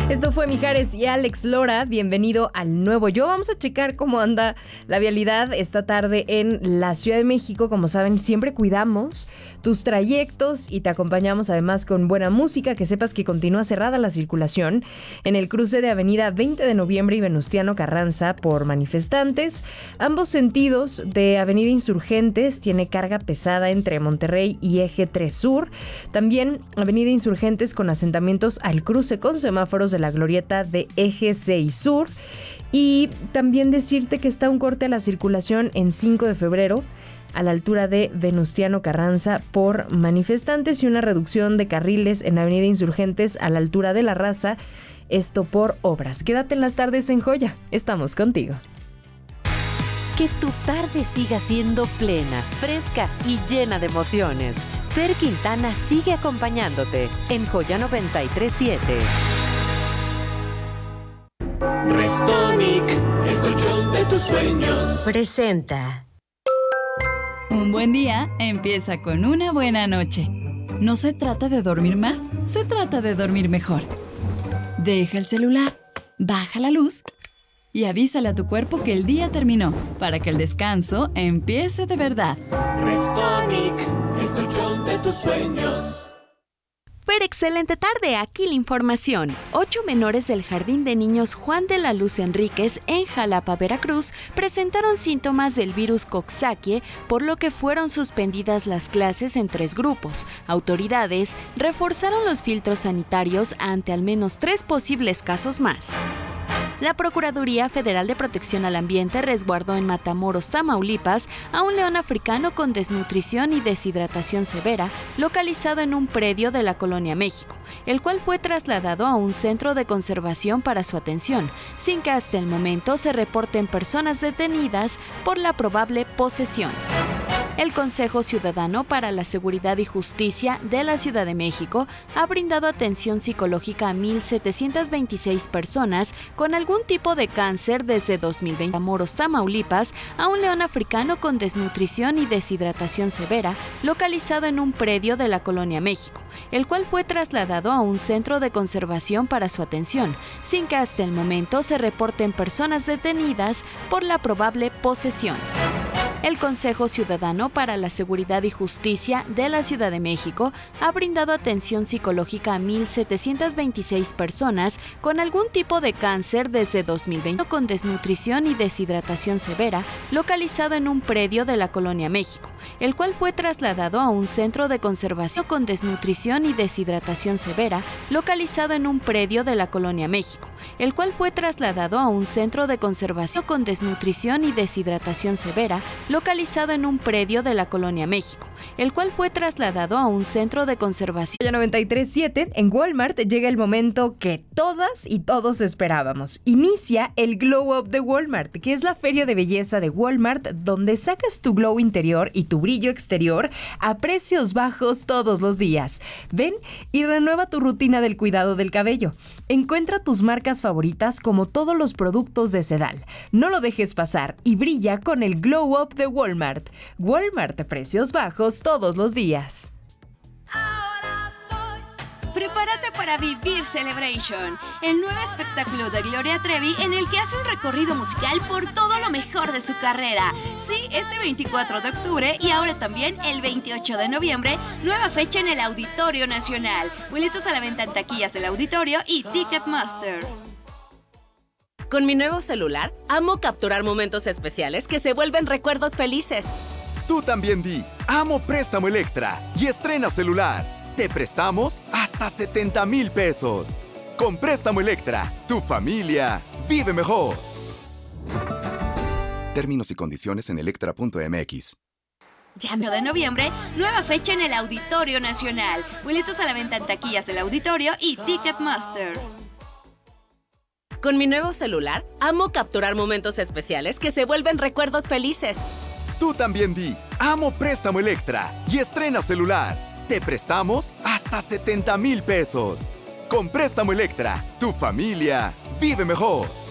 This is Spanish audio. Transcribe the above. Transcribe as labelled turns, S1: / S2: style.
S1: Esto fue Mijares y Alex Lora. Bienvenido al Nuevo Yo. Vamos a checar cómo anda la vialidad esta tarde en la Ciudad de México. Como saben, siempre cuidamos tus trayectos y te acompañamos además con buena música. Que sepas que continúa cerrada la circulación en el cruce de Avenida 20 de Noviembre y Venustiano Carranza por manifestantes. Ambos sentidos de Avenida Insurgentes tiene carga pesada entre Monterrey y Eje 3 Sur. También Avenida Insurgentes con asentamientos al cruce con semáforos de la glorieta de Eje 6 Sur. Y también decirte que está un corte a la circulación en 5 de febrero a la altura de Venustiano Carranza por manifestantes y una reducción de carriles en Avenida Insurgentes a la altura de La Raza, esto por obras. Quédate en las tardes en Joya, estamos contigo.
S2: Que tu tarde siga siendo plena, fresca y llena de emociones. Fer Quintana sigue acompañándote en Joya 93.7.
S3: Restonic, el colchón de tus sueños.
S2: Presenta.
S4: Un buen día empieza con una buena noche. No se trata de dormir más, se trata de dormir mejor. Deja el celular, baja la luz y avísale a tu cuerpo que el día terminó para que el descanso empiece de verdad.
S3: Restonic, el colchón de tus sueños.
S5: Pero excelente tarde, aquí la información. 8 menores del Jardín de Niños Juan de la Luz Enríquez en Jalapa, Veracruz, presentaron síntomas del virus Coxsackie, por lo que fueron suspendidas las clases en 3 grupos. Autoridades reforzaron los filtros sanitarios ante al menos 3 posibles casos más. La Procuraduría Federal de Protección al Ambiente resguardó en Matamoros, Tamaulipas, a un león africano con desnutrición y deshidratación severa, localizado en un predio de la Colonia México, el cual fue trasladado a un centro de conservación para su atención, sin que hasta el momento se reporten personas detenidas por la probable posesión. El Consejo Ciudadano para la Seguridad y Justicia de la Ciudad de México ha brindado atención psicológica a 1,726 personas con algún tipo de cáncer desde 2020. Matamoros, Tamaulipas, a un león africano con desnutrición y deshidratación severa, localizado en un predio de la Colonia México, el cual fue trasladado a un centro de conservación para su atención, sin que hasta el momento se reporten personas detenidas por la probable posesión. El Consejo Ciudadano para la Seguridad y Justicia de la Ciudad de México ha brindado atención psicológica a 1,726 personas con algún tipo de cáncer desde 2020 con desnutrición y deshidratación severa, localizado en un predio de la Colonia México, el cual fue trasladado a un centro de conservación con desnutrición y deshidratación severa, localizado en un predio de la Colonia México, el cual fue trasladado a un centro de conservación con desnutrición y deshidratación severa, localizado en un predio de la Colonia México, el cual fue trasladado a un centro de conservación.
S1: 93.7, en Walmart llega el momento que todas y todos esperábamos. Inicia el Glow Up de Walmart, que es la feria de belleza de Walmart, donde sacas tu glow interior y tu brillo exterior a precios bajos todos los días. Ven y renueva tu rutina del cuidado del cabello. Encuentra tus marcas favoritas como todos los productos de Sedal. No lo dejes pasar y brilla con el Glow Up de Walmart. Walmart, precios bajos todos los días.
S6: Prepárate para vivir Celebration, el nuevo espectáculo de Gloria Trevi en el que hace un recorrido musical por todo lo mejor de su carrera. Sí, este 24 de octubre y ahora también el 28 de noviembre, nueva fecha en el Auditorio Nacional. Boletos a la venta en taquillas del auditorio y Ticketmaster.
S7: Con mi nuevo celular, amo capturar momentos especiales que se vuelven recuerdos felices.
S8: Tú también di, amo Préstamo Electra y estrena celular. Te prestamos hasta 70,000 pesos. Con Préstamo Electra, tu familia vive mejor. Términos y condiciones en electra.mx.
S6: Ya de noviembre, nueva fecha en el Auditorio Nacional. Boletos a la venta en taquillas del auditorio y Ticketmaster.
S7: Con mi nuevo celular, amo capturar momentos especiales que se vuelven recuerdos felices.
S8: Tú también di, amo Préstamo Electra y estrena celular. Te prestamos hasta 70,000 pesos. Con Préstamo Electra, tu familia vive mejor.